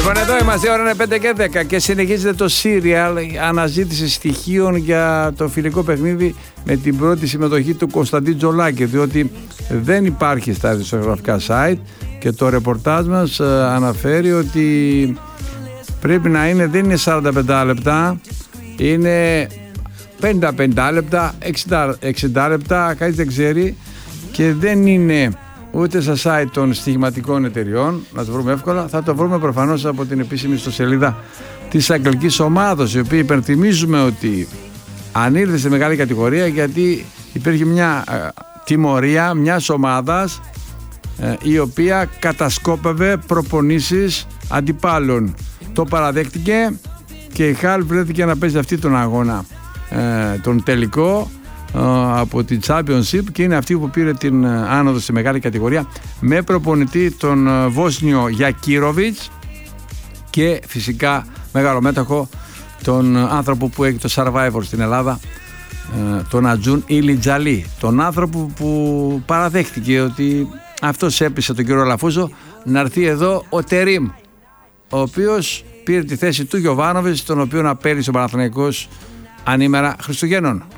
Λοιπόν, εδώ είμαστε, ώρα είναι 5 και 10 και συνεχίζεται το serial αναζήτηση στοιχείων για το φιλικό παιχνίδι με την πρώτη συμμετοχή του Κωνσταντίν Τζολάκη, διότι δεν υπάρχει στα δημοσιογραφικά site και το ρεπορτάζ μας αναφέρει ότι πρέπει να είναι, δεν είναι 45 λεπτά, είναι 55 λεπτά, 60 λεπτά, κανείς δεν ξέρει, και δεν είναι ούτε στα site των στοιχηματικών εταιριών, να το βρούμε εύκολα. Θα το βρούμε προφανώς από την επίσημη ιστοσελίδα της αγγλικής ομάδας, η οποία υπενθυμίζουμε ότι ανήλθε σε μεγάλη κατηγορία γιατί υπήρχε μια τιμωρία μιας ομάδας η οποία κατασκόπευε προπονήσεις αντιπάλων. Το παραδέχτηκε και η Χαλ βρέθηκε να παίζει αυτή τον αγώνα, τον τελικό από την Championship, και είναι αυτή που πήρε την άνοδο στη μεγάλη κατηγορία με προπονητή τον Βόσνιο Γιακύροβιτς και φυσικά μεγαλομέτωχο τον άνθρωπο που έχει το Survivor στην Ελλάδα, τον Ατζούν Ηλιτζαλή, τον άνθρωπο που παραδέχτηκε ότι αυτός έπεισε τον κύριο Λαφούζο να έρθει εδώ ο Τερίμ, ο οποίος πήρε τη θέση του Γιοβάνοβιτς, τον οποίο απέλυσε ο Παναθηναϊκός ανήμερα Χριστουγέννων.